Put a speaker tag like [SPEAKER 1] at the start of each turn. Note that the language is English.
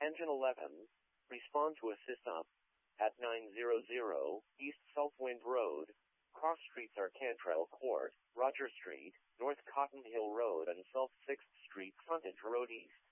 [SPEAKER 1] Engine 11, respond to assist up. At 900 East Southwind Road, cross streets are Cantrell Court, Roger Street, North Cotton Hill Road and South 6th Street frontage road east.